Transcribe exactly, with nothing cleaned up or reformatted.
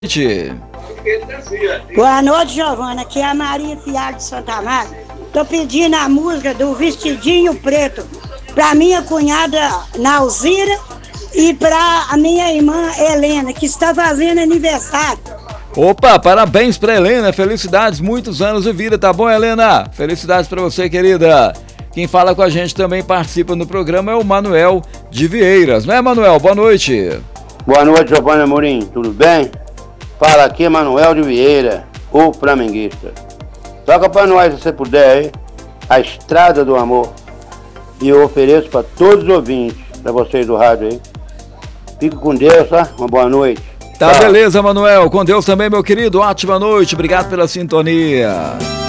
Gente. Boa noite, Giovana. Aqui é a Maria Fialho de Santa Marta. Tô pedindo a música do Vestidinho Preto pra minha cunhada Nauzira e pra a minha irmã Helena, que está fazendo aniversário. Opa, parabéns pra Helena, felicidades, muitos anos de vida, tá bom, Helena? Felicidades pra você, querida. Quem fala com a gente também participa no programa é o Manuel de Vieiras, não é, Manuel? Boa noite. Boa noite, Giovana Amorim, tudo bem? Fala aqui, Manuel de Vieira, o flamenguista. Toca pra nós, se você puder, aí, A Estrada do Amor. E eu ofereço pra todos os ouvintes, pra vocês do rádio aí. Fique com Deus, tá? Uma boa noite. Tá, Tchau. beleza, Manuel. Com Deus também, meu querido. Ótima noite. Obrigado pela sintonia.